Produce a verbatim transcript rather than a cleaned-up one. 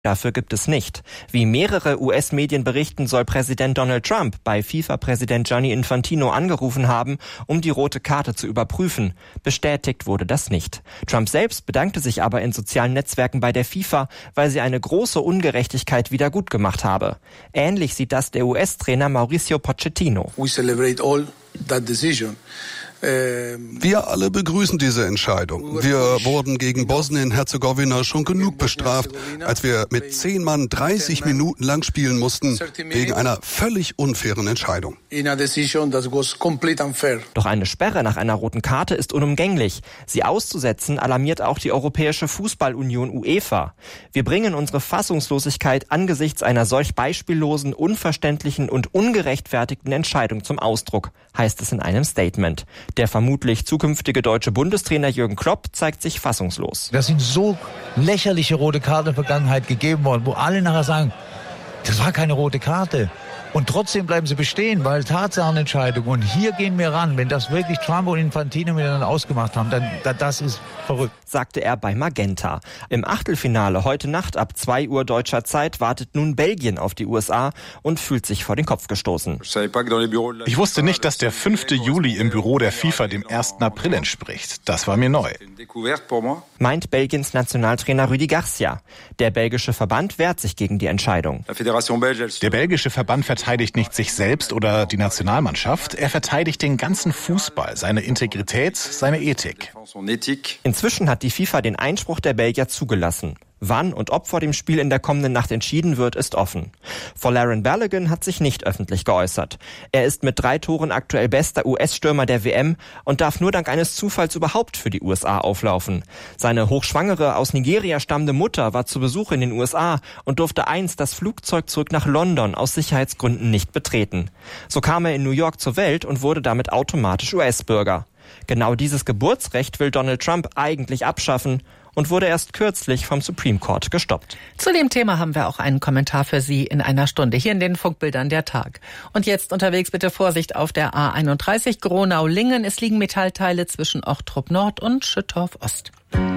Dafür gibt es nicht. Wie mehrere U S-Medien berichten, soll Präsident Donald Trump bei FIFA-Präsident Gianni Infantino angerufen haben, um die rote Karte zu überprüfen. Bestätigt wurde das nicht. Trump selbst bedankte sich aber in sozialen Netzwerken bei der FIFA, weil sie eine große Ungerechtigkeit wieder gut gemacht habe. Ähnlich sieht das der U S-Trainer Mauricio Pochettino. We celebrate all that decision. Wir alle begrüßen diese Entscheidung. Wir wurden gegen Bosnien-Herzegowina schon genug bestraft, als wir mit zehn Mann dreißig Minuten lang spielen mussten, wegen einer völlig unfairen Entscheidung. Doch eine Sperre nach einer roten Karte ist unumgänglich. Sie auszusetzen alarmiert auch die Europäische Fußballunion UEFA. Wir bringen unsere Fassungslosigkeit angesichts einer solch beispiellosen, unverständlichen und ungerechtfertigten Entscheidung zum Ausdruck, heißt es in einem Statement. Der vermutlich zukünftige deutsche Bundestrainer Jürgen Klopp zeigt sich fassungslos. Das sind so lächerliche rote Karten in der Vergangenheit gegeben worden, wo alle nachher sagen, das war keine rote Karte. Und trotzdem bleiben sie bestehen, weil Tatsachenentscheidung. Und hier gehen wir ran. Wenn das wirklich Trump und Infantino miteinander ausgemacht haben, dann das ist verrückt. Sagte er bei Magenta. Im Achtelfinale heute Nacht ab zwei Uhr deutscher Zeit wartet nun Belgien auf die U S A und fühlt sich vor den Kopf gestoßen. Ich wusste nicht, dass der fünfte Juli im Büro der FIFA dem ersten April entspricht. Das war mir neu. Meint Belgiens Nationaltrainer Rudi Garcia. Der belgische Verband wehrt sich gegen die Entscheidung. Der belgische Verband verteidigt nicht sich selbst oder die Nationalmannschaft. Er verteidigt den ganzen Fußball, seine Integrität, seine Ethik. Inzwischen hat die FIFA den Einspruch der Belgier zugelassen. Wann und ob vor dem Spiel in der kommenden Nacht entschieden wird, ist offen. Folarin Balogun hat sich nicht öffentlich geäußert. Er ist mit drei Toren aktuell bester U S-Stürmer der W M und darf nur dank eines Zufalls überhaupt für die U S A auflaufen. Seine hochschwangere, aus Nigeria stammende Mutter war zu Besuch in den U S A und durfte einst das Flugzeug zurück nach London aus Sicherheitsgründen nicht betreten. So kam er in New York zur Welt und wurde damit automatisch U S-Bürger. Genau dieses Geburtsrecht will Donald Trump eigentlich abschaffen und wurde erst kürzlich vom Supreme Court gestoppt. Zu dem Thema haben wir auch einen Kommentar für Sie in einer Stunde hier in den Funkbildern der Tag. Und jetzt unterwegs bitte Vorsicht auf der A einunddreißig Gronau-Lingen. Es liegen Metallteile zwischen Ochtrup Nord und Schüttorf Ost.